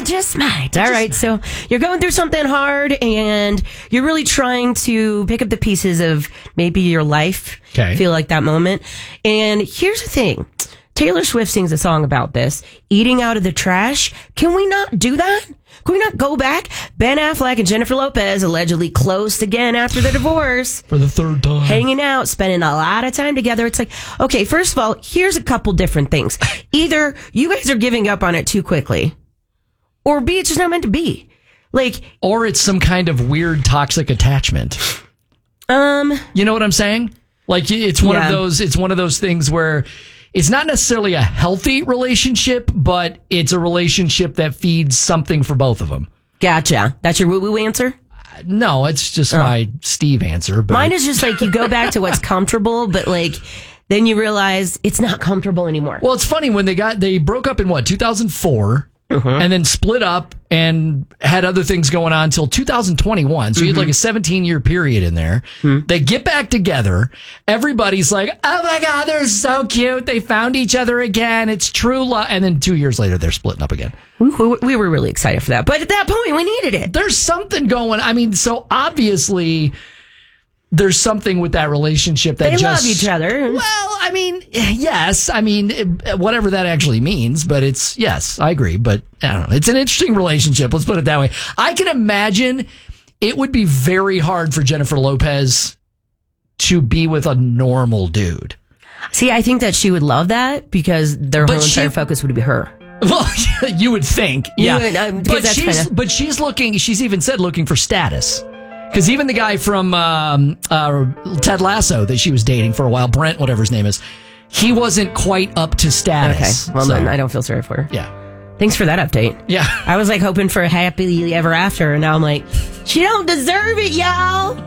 just might. All right, so you're going through something hard, and you're really trying to pick up the pieces of maybe your life. Okay. Feel like that moment. And here's the thing. Taylor Swift sings a song about this. Eating out of the trash. Can we not do that? Can we not go back? Ben Affleck and Jennifer Lopez allegedly close again after the divorce. For the third time. Hanging out, spending a lot of time together. It's like, okay, first of all, here's a couple different things. Either you guys are giving up on it too quickly, or B, it's just not meant to be. Like, or it's some kind of weird toxic attachment. You know what I'm saying? Like, it's one of those things where it's not necessarily a healthy relationship, but it's a relationship that feeds something for both of them. Gotcha. That's your woo-woo answer? No, it's just my Steve answer. But mine is just like you go back to what's comfortable, but like then you realize it's not comfortable anymore. Well, it's funny when they broke up in 2004 and then split up and had other things going on until 2021. So you had like a 17-year period in there. They get back together. Everybody's like, oh my God, they're so cute. They found each other again. It's true love. And then 2 years later, they're splitting up again. We were really excited for that. But at that point, we needed it. There's something going. I mean, so obviously there's something with that relationship that they just love each other. Well, I mean, yes. I mean, whatever that actually means, but it's, yes, I agree. But I don't know. It's an interesting relationship. Let's put it that way. I can imagine it would be very hard for Jennifer Lopez to be with a normal dude. See, I think that she would love that because their whole entire focus would be her. Well, you would think. Yeah. But she's even said looking for status. Because even the guy from Ted Lasso that she was dating for a while, Brent, whatever his name is, he wasn't quite up to status. Okay, well then I don't feel sorry for her. Yeah. Thanks for that update. Yeah. I was like hoping for a happily ever after, and now I'm like, she don't deserve it, y'all.